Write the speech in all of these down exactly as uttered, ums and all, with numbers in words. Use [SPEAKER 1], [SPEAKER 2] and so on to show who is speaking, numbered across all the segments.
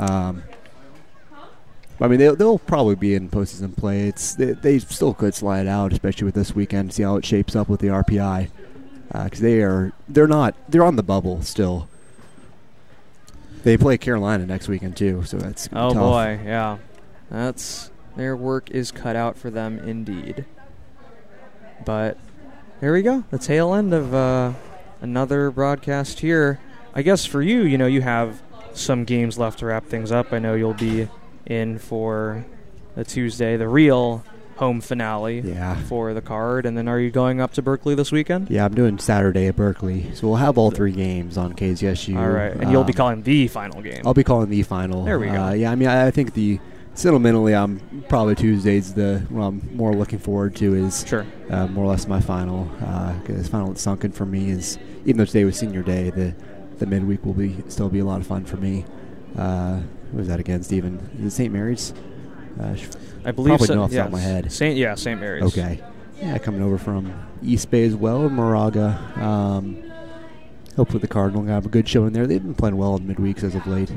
[SPEAKER 1] Um, I mean, they'll, they'll probably be in postseason play. It's they, they still could slide out, especially with this weekend. See how it shapes up with the R P I, because uh, they are they're not they're on the bubble still. They play Carolina next weekend too, so that's gonna
[SPEAKER 2] oh
[SPEAKER 1] be tough.
[SPEAKER 2] boy, yeah, that's their work is cut out for them indeed. But there we go, the tail end of uh, another broadcast here. I guess for you, you know, you have some games left to wrap things up. I know you'll be in for the Tuesday, the real home finale
[SPEAKER 1] yeah.
[SPEAKER 2] for the card. And then are you going up to Berkeley this weekend?
[SPEAKER 1] Yeah, I'm doing Saturday at Berkeley. So we'll have all three games on K Z S U.
[SPEAKER 2] All right. And
[SPEAKER 1] um,
[SPEAKER 2] you'll be calling the final game.
[SPEAKER 1] I'll be calling the final.
[SPEAKER 2] There we go.
[SPEAKER 1] Uh, yeah, I mean, I, I think the sentimentally, I'm probably Tuesday's the what I'm more looking forward to is
[SPEAKER 2] sure.
[SPEAKER 1] uh, more or less my final. Uh, this final that's sunken for me is, even though today was senior day, the the midweek will be still be a lot of fun for me. Uh, Who was that again, Stephen? Is it Saint Mary's? Uh,
[SPEAKER 2] I believe
[SPEAKER 1] probably
[SPEAKER 2] so.
[SPEAKER 1] know off the
[SPEAKER 2] Yes.
[SPEAKER 1] top of my head.
[SPEAKER 2] Saint, yeah, Saint Mary's.
[SPEAKER 1] Okay. Yeah, coming over from East Bay as well, Moraga. Um, hopefully the Cardinal will have a good show in there. They've been playing well in midweeks as of late.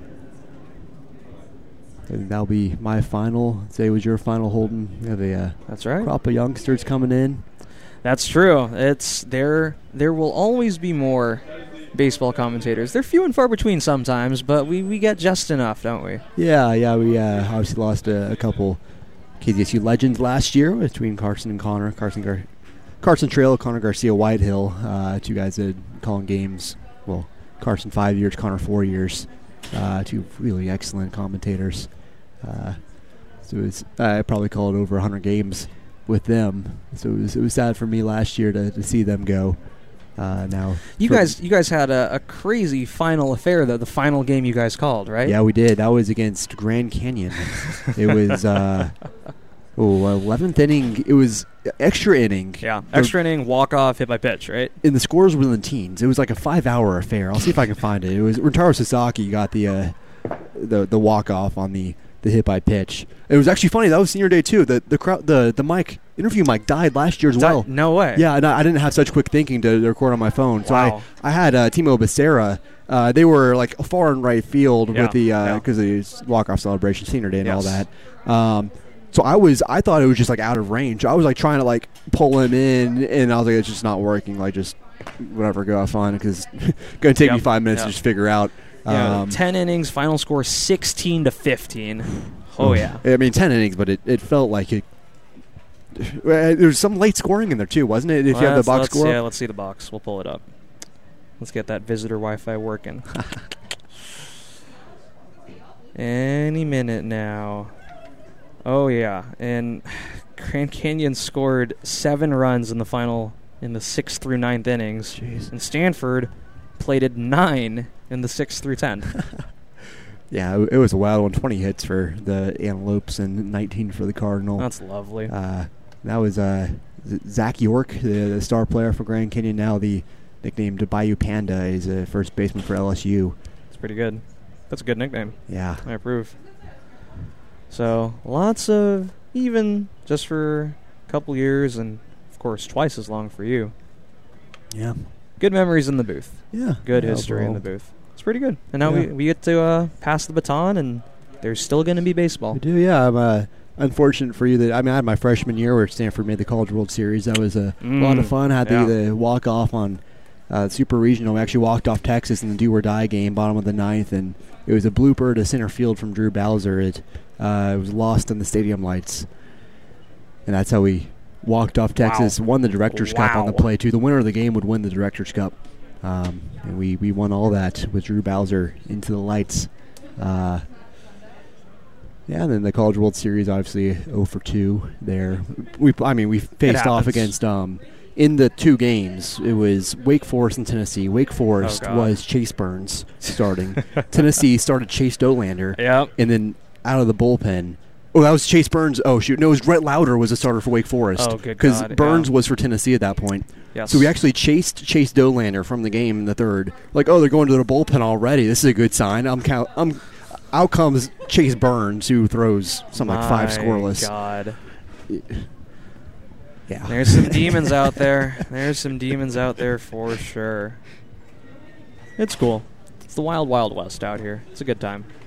[SPEAKER 1] I think that'll be my final. Say, was your final, Holden? We have a uh,
[SPEAKER 2] That's right.
[SPEAKER 1] crop of youngsters coming in.
[SPEAKER 2] That's true. It's there. There will always be more baseball commentators. They're few and far between sometimes, but we, we get just enough, don't we?
[SPEAKER 1] Yeah, yeah. We uh, obviously lost a, a couple K Z S U legends last year between Carson and Connor. Carson Gar- Carson Trail, Connor Garcia Whitehill, uh, two guys that calling games. Well, Carson five years, Connor four years. Uh, two really excellent commentators. Uh, so it was, I probably called over one hundred games with them. So it was, it was sad for me last year to, to see them go. Uh, now
[SPEAKER 2] you guys, you guys had a, a crazy final affair, though. The final game you guys called, right?
[SPEAKER 1] Yeah, we did. That was against Grand Canyon. It was uh, oh, eleventh inning. It was extra inning.
[SPEAKER 2] Yeah, extra the, inning, walk off, hit by pitch, right?
[SPEAKER 1] And the scores were in the teens. It was like a five-hour affair. I'll see if I can find it. It was Rintaro Sasaki got the uh, the the walk off on the. The hit by pitch. It was actually funny. That was senior day too. The the crowd, the the mic interview mic died last year as well.
[SPEAKER 2] Di- no way.
[SPEAKER 1] Yeah, and I, I didn't have such quick thinking to, to record on my phone. So
[SPEAKER 2] wow.
[SPEAKER 1] I I had uh, Timo Becerra. Uh, they were like far in right field
[SPEAKER 2] yeah.
[SPEAKER 1] with the because uh,
[SPEAKER 2] yeah.
[SPEAKER 1] of the walk off celebration, senior day, and
[SPEAKER 2] yes.
[SPEAKER 1] all that. Um, so I was I thought it was just like out of range. I was like trying to like pull him in, and I was like, it's just not working. Like just whatever, go have fun because it's gonna take
[SPEAKER 2] yep.
[SPEAKER 1] me five minutes
[SPEAKER 2] yep.
[SPEAKER 1] to just figure out.
[SPEAKER 2] Yeah,
[SPEAKER 1] um,
[SPEAKER 2] ten innings, final score sixteen to fifteen. Oh, yeah.
[SPEAKER 1] I mean, ten innings, but it, it felt like it. There was some late scoring in there, too, wasn't it? If
[SPEAKER 2] well,
[SPEAKER 1] you have the box
[SPEAKER 2] let's,
[SPEAKER 1] score?
[SPEAKER 2] Yeah, let's see the box. We'll pull it up. Let's get that visitor Wi-Fi working. Any minute now. Oh, yeah. And Grand Canyon scored seven runs in the final, in the sixth through ninth innings.
[SPEAKER 1] Jeez.
[SPEAKER 2] And Stanford plated nine in the sixth through tenth.
[SPEAKER 1] Yeah, it was a wild one. twenty hits for the Antelopes and nineteen for the Cardinal.
[SPEAKER 2] That's lovely.
[SPEAKER 1] Uh, that was uh, Zach York, the, the star player for Grand Canyon, now the nicknamed Bayou Panda. He's a first baseman for L S U.
[SPEAKER 2] It's pretty good. That's a good nickname.
[SPEAKER 1] Yeah.
[SPEAKER 2] I approve. So, lots of even just for a couple years and, of course, twice as long for you.
[SPEAKER 1] Yeah.
[SPEAKER 2] Good memories in the booth.
[SPEAKER 1] Yeah.
[SPEAKER 2] Good
[SPEAKER 1] yeah,
[SPEAKER 2] history
[SPEAKER 1] overall.
[SPEAKER 2] in the booth. It's pretty good. And now
[SPEAKER 1] yeah.
[SPEAKER 2] we, we get to uh, pass the baton, and there's still going to be baseball.
[SPEAKER 1] We do, yeah. I'm uh, unfortunate for you that, I mean, I had my freshman year where Stanford made the College World Series. That was a
[SPEAKER 2] Mm,
[SPEAKER 1] lot of fun. Had
[SPEAKER 2] yeah.
[SPEAKER 1] the, the walk-off on uh, Super Regional. We actually walked off Texas in the do-or-die game, bottom of the ninth, and it was a blooper to center field from Drew Bowser. It, uh, it was lost in the stadium lights. And that's how we walked off Texas,
[SPEAKER 2] wow.
[SPEAKER 1] won the Director's wow. Cup on the play, too. The winner of the game would win the Director's Cup. Um, and we, we won all that with Drew Bowser into the lights. Uh, yeah, and then the College World Series, obviously oh for two there. We, I mean, we faced off against, um, in the two games, it was Wake Forest and Tennessee. Wake Forest
[SPEAKER 2] oh
[SPEAKER 1] was Chase Burns starting. Tennessee started Chase Dolander.
[SPEAKER 2] Yep.
[SPEAKER 1] And then out of the bullpen, oh, that was Chase Burns. Oh, shoot. No, it was Rhett Lauder was a starter for Wake Forest.
[SPEAKER 2] Oh, good
[SPEAKER 1] Because
[SPEAKER 2] God,
[SPEAKER 1] Burns
[SPEAKER 2] yeah.
[SPEAKER 1] was for Tennessee at that point.
[SPEAKER 2] Yes.
[SPEAKER 1] So we actually chased Chase Dolander from the game in the third. Like, oh, they're going to the bullpen already. This is a good sign. I'm count. I'm. Out comes Chase Burns, who throws something like five scoreless.
[SPEAKER 2] God.
[SPEAKER 1] Yeah.
[SPEAKER 2] There's some demons out there. There's some demons out there for sure. It's cool. It's the wild, wild west out here. It's a good time.